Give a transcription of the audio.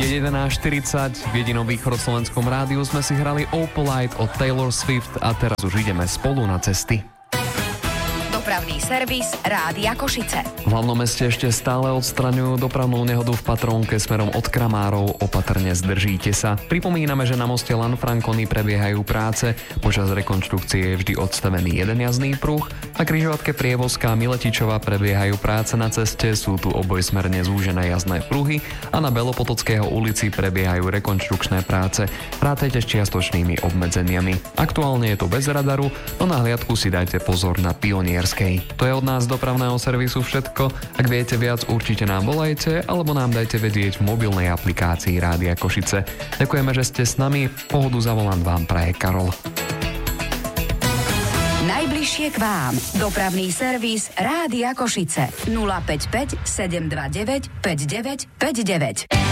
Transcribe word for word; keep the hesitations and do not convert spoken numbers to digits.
Je jedenásť štyridsať, v jedinom východoslovenskom rádiu sme si hrali Opalite od Taylor Swift a teraz už ideme spolu na cesty. Dopravný servis Rádia Košice. V hlavnom meste ešte stále odstraňujú dopravnú nehodu v Patrónke smerom od Kramárov. Opatrne zdržíte sa. Pripomíname, že na moste Lanfranconi prebiehajú práce. Počas rekonštrukcie je vždy odstavený jeden jazdný pruh. Na križovatke Prievozka a Miletičova prebiehajú práce na ceste. Sú tu obojsmerne zúžené jazdné pruhy a na Belopotockého ulici prebiehajú rekonštrukčné práce. Rátajte s čiastočnými obmedzeniami. Aktuálne je to bez radaru, no na hliadku si dajte pozor na Pionierskej. To je od nás dopravného servisu všetko. Ak viete viac, určite nám volajte alebo nám dajte vedieť v mobilnej aplikácii Rádia Košice. Ďakujeme, že ste s nami. Pohodu za volant vám praje Karol. Najbližšie k vám. Dopravný servis Rádia Košice. nula päť päť sedem dva deväť päť deväť päť deväť.